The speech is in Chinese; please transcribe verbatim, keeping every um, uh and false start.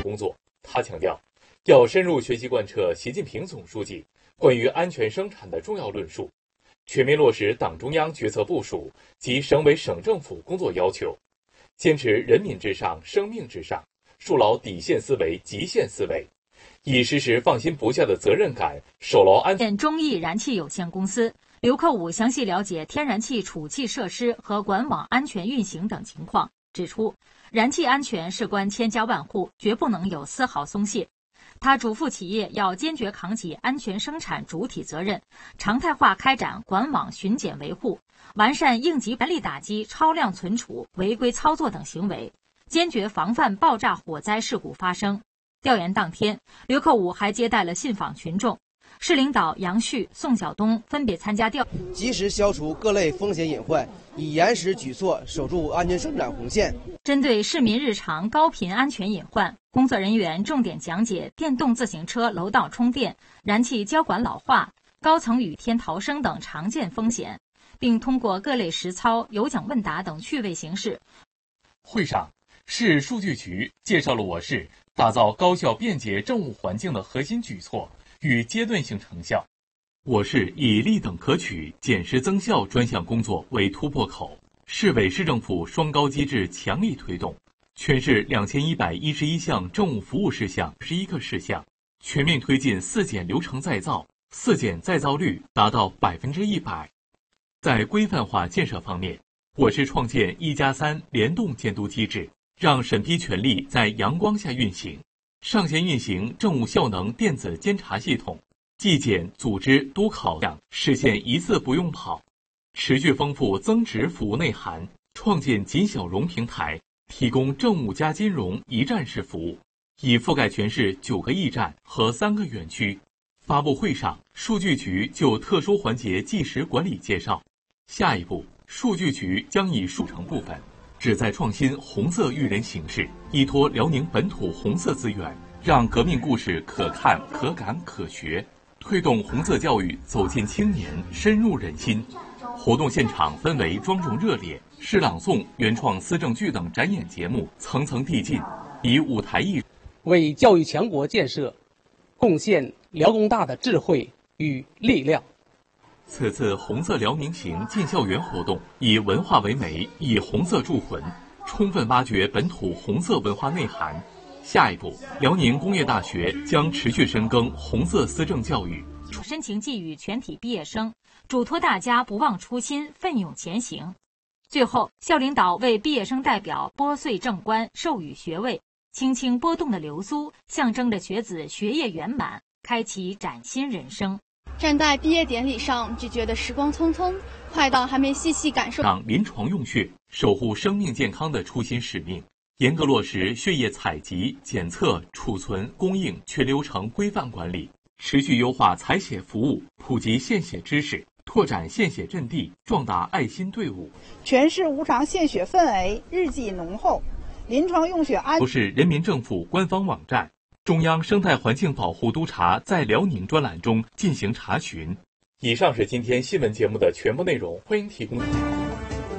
工作。他强调，要深入学习贯彻习近平总书记关于安全生产的重要论述，全面落实党中央决策部署及省委省政府工作要求，坚持人民至上、生命至上，树牢底线思维、极限思维，以实施放心不下的责任感，守牢安全。 中义燃气有限公司刘克武详细了解天然气储气设施和管网安全运行等情况，指出，燃气安全事关千家万户，绝不能有丝毫松懈。他嘱咐企业要坚决扛起安全生产主体责任，常态化开展管网巡检维护，完善应急，严厉打击超量存储、违规操作等行为，坚决防范爆炸火灾事故发生。调研当天，刘克武还接待了信访群众。市领导杨旭、宋晓东分别参加调， 及时消除各类风险隐患，以严实举措守住安全生产红线。 针对市民日常高频安全隐患，工作人员重点讲解电动自行车楼道充电、燃气交管老化、高层雨天逃生等常见风险，并通过各类实操、有奖问答等趣味形式。 会上，市数据局介绍了我市打造高效便捷政务环境的核心举措与阶段性成效。我市以立等可取、减时增效专项工作为突破口，市委市政府双高机制强力推动，全市两千一百一十一项政务服务事项十一个事项，全面推进四检流程再造，四检再造率达到百分之一百。在规范化建设方面，我市创建一加三联动监督机制，让审批权力在阳光下运行。上线运行政务效能电子监察系统，纪检、组织、督考量实现一次不用跑，持续丰富增值服务内涵，创建金小融平台，提供政务加金融一站式服务，已覆盖全市九个驿站和三个园区。发布会上，数据局就特殊环节计时管理介绍，下一步，数据局将以数成部分。旨在创新红色育人形式，依托辽宁本土红色资源，让革命故事可看、可感、可学，推动红色教育走进青年，深入人心。活动现场氛围庄重热烈，诗朗诵、原创思政剧等展演节目层层递进，以舞台艺术为教育强国建设贡献辽工大的智慧与力量。 此次红色辽宁行进校园活动以文化为媒，以红色铸魂，充分挖掘本土红色文化内涵。下一步，辽宁工业大学将持续深耕红色思政教育。 深情寄予全体毕业生，嘱托大家不忘初心，奋勇前行。最后，校领导为毕业生代表拨穗正冠，授予学位。轻轻拨动的流苏，象征着学子学业圆满，开启崭新人生。 站在毕业典礼上，只觉得时光匆匆，快到还没细细感受。 让临床用血，守护生命健康的初心使命，严格落实血液采集、检测、储存、供应全流程规范管理，持续优化采血服务，普及献血知识，拓展献血阵地，壮大爱心队伍。 全市无偿献血氛围日益浓厚，临床用血安。 都是人民政府官方网站。中央生态环境保护督察在辽宁专栏中进行查询。以上是今天新闻节目的全部内容，欢迎提供。